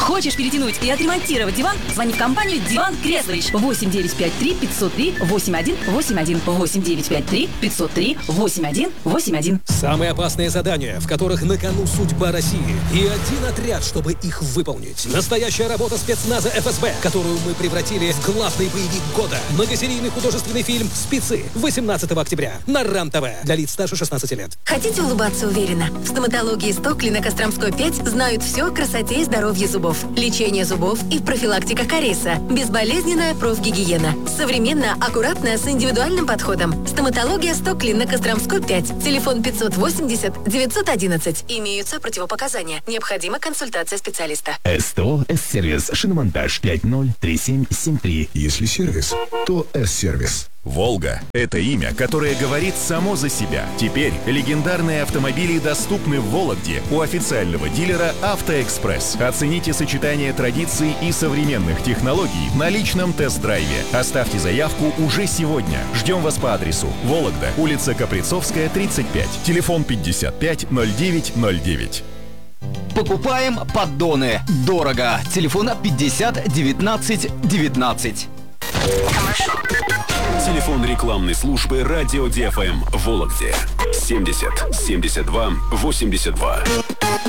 Хочешь перетянуть и отремонтировать диван? Звони в компанию «Диван Креслович». 8953 503 8181. 8953 503 8181. Самые опасные задания, в которых на кону судьба России. И один отряд, чтобы их выполнить. Настоящая работа спецназа ФСБ, которую мы превратили в главный боевик года. Многосерийный художественный фильм «Спецы» 18 октября на РАН-ТВ. Для лиц старше 16 лет. Хотите улыбаться уверенно? В стоматологии Стокли на Костромской 5 знают все о красоте и здоровье зубов. Лечение зубов и профилактика кариеса. Безболезненная профгигиена. Современно, аккуратно, с индивидуальным подходом. Стоматология Стокли на Костромской 5. Телефон 580 911. Имеются противопоказания. Необходима консультация специалиста. СТО С-сервис. Шиномонтаж 503773. Если сервис, то С-сервис. «Волга» — это имя, которое говорит само за себя. Теперь легендарные автомобили доступны в Вологде у официального дилера «Автоэкспресс». Оцените сочетание традиций и современных технологий на личном тест-драйве. Оставьте заявку уже сегодня. Ждем вас по адресу: Вологда, улица Каприцовская, 35. Телефон 55 09 09. Покупаем поддоны. Дорого. Телефон 50 19 19. Телефон рекламной службы «Радио ДФМ» в Вологде 70 72 82.